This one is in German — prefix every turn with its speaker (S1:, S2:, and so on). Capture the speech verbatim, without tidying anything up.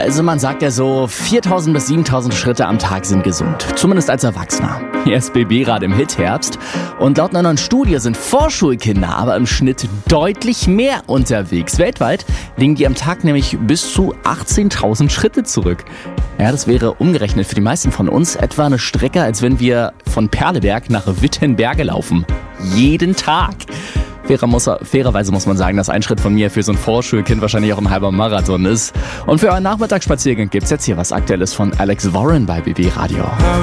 S1: Also man sagt ja so, viertausend bis siebentausend Schritte am Tag sind gesund. Zumindest als Erwachsener. Hier ist B B gerade im Hitherbst. Und laut einer neuen Studie sind Vorschulkinder aber im Schnitt deutlich mehr unterwegs. Weltweit liegen die am Tag nämlich bis zu achtzehntausend Schritte zurück. Ja, das wäre umgerechnet für die meisten von uns etwa eine Strecke, als wenn wir von Perleberg nach Wittenberge laufen. Jeden Tag. Fairer muss, fairerweise muss man sagen, dass ein Schritt von mir für so ein Vorschulkind wahrscheinlich auch ein halber Marathon ist. Und für euren Nachmittagsspaziergang gibt's jetzt hier was Aktuelles von Alex Warren bei B B Radio.